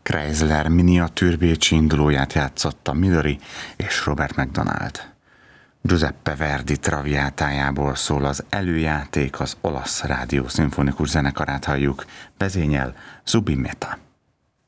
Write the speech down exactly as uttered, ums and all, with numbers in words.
Chrysler miniatűr bécsi indulóját játszotta Midori és Robert McDonald. Giuseppe Verdi traviátájából szól az előjáték, az olasz rádió szimfonikus zenekarát halljuk, vezényel Zubin Mehta.